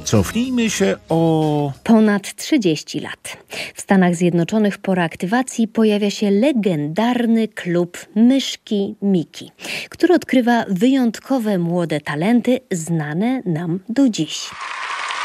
Cofnijmy się o... Ponad 30 lat. W Stanach Zjednoczonych po reaktywacji pojawia się legendarny klub Myszki Miki, który odkrywa wyjątkowe młode talenty znane nam do dziś.